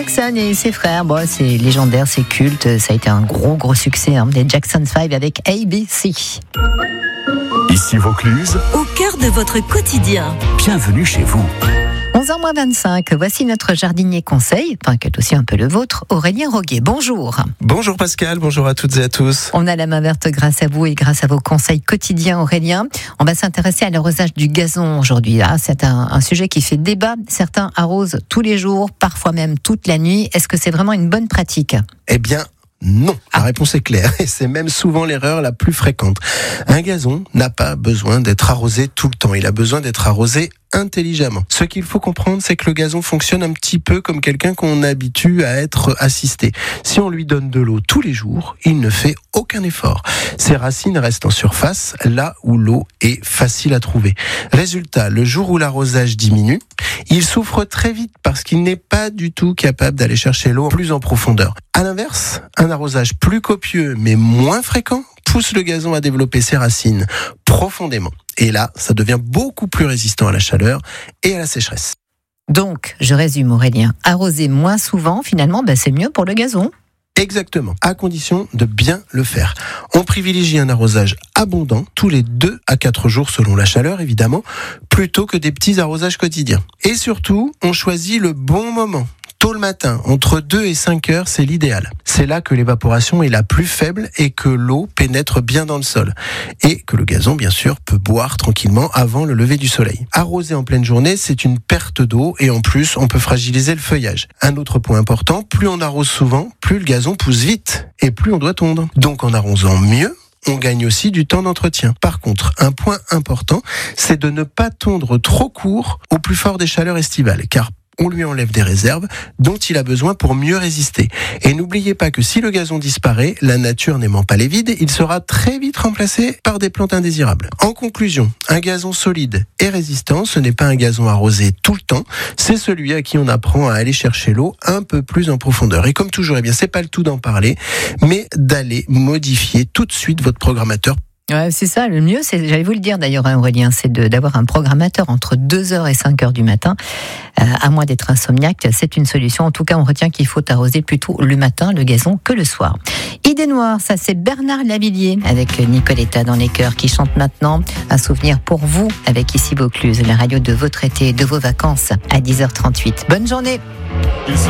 Jackson et ses frères, c'est légendaire, c'est culte, ça a été un gros succès des Jackson 5 avec ABC. Ici Vaucluse, au cœur de votre quotidien. Bienvenue chez vous. 11h25, voici notre jardinier conseil, qui est aussi un peu le vôtre, Aurélien Roguet. Bonjour. Bonjour Pascal, bonjour à toutes et à tous. On a la main verte grâce à vous et grâce à vos conseils quotidiens, Aurélien. On va s'intéresser à l'arrosage du gazon aujourd'hui. C'est un sujet qui fait débat. Certains arrosent tous les jours, parfois même toute la nuit. Est-ce que c'est vraiment une bonne pratique ? Eh bien, non, la réponse est claire et c'est même souvent l'erreur la plus fréquente. Un gazon n'a pas besoin d'être arrosé tout le temps, il a besoin d'être arrosé intelligemment. Ce qu'il faut comprendre, c'est que le gazon fonctionne un petit peu comme quelqu'un qu'on habitue à être assisté. Si on lui donne de l'eau tous les jours, il ne fait aucun effort. Ses racines restent en surface, là où l'eau est facile à trouver. Résultat, le jour où l'arrosage diminue, il souffre très vite parce qu'il n'est pas du tout capable d'aller chercher l'eau plus en profondeur. À l'inverse, un arrosage plus copieux mais moins fréquent pousse le gazon à développer ses racines profondément. Et là, ça devient beaucoup plus résistant à la chaleur et à la sécheresse. Donc, je résume Aurélien, arroser moins souvent, finalement, c'est mieux pour le gazon. Exactement, à condition de bien le faire. On privilégie un arrosage abondant tous les 2 à 4 jours selon la chaleur évidemment, plutôt que des petits arrosages quotidiens. Et surtout, on choisit le bon moment. Tôt le matin, entre 2 et 5 heures, c'est l'idéal. C'est là que l'évaporation est la plus faible et que l'eau pénètre bien dans le sol. Et que le gazon, bien sûr, peut boire tranquillement avant le lever du soleil. Arroser en pleine journée, c'est une perte d'eau et en plus, on peut fragiliser le feuillage. Un autre point important, plus on arrose souvent, plus le gazon pousse vite et plus on doit tondre. Donc en arrosant mieux, on gagne aussi du temps d'entretien. Par contre, un point important, c'est de ne pas tondre trop court au plus fort des chaleurs estivales, car on lui enlève des réserves dont il a besoin pour mieux résister. Et n'oubliez pas que si le gazon disparaît, la nature n'aimant pas les vides, il sera très vite remplacé par des plantes indésirables. En conclusion, un gazon solide et résistant, ce n'est pas un gazon arrosé tout le temps, c'est celui à qui on apprend à aller chercher l'eau un peu plus en profondeur. Et comme toujours, c'est pas le tout d'en parler, mais d'aller modifier tout de suite votre programmateur. Ouais, c'est ça, le mieux, j'allais vous le dire d'ailleurs Aurélien, c'est d'avoir un programmateur entre 2h et 5h du matin, à moins d'être insomniaque, c'est une solution. En tout cas, on retient qu'il faut arroser plutôt le matin, le gazon, que le soir. Idée noire, ça c'est Bernard Lavilliers avec Nicoletta dans les chœurs qui chante maintenant un souvenir pour vous avec Ici Vaucluse, la radio de votre été, de vos vacances à 10h38. Bonne journée. Ici